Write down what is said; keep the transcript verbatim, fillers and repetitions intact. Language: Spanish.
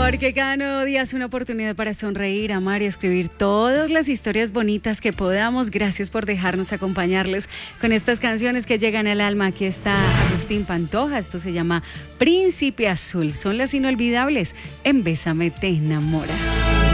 Porque cada nuevo día es una oportunidad para sonreír, amar y escribir todas las historias bonitas que podamos. Gracias por dejarnos acompañarles con estas canciones que llegan al alma. Aquí está Agustín Pantoja. Esto se llama Príncipe Azul. Son las inolvidables en Bésame te enamora.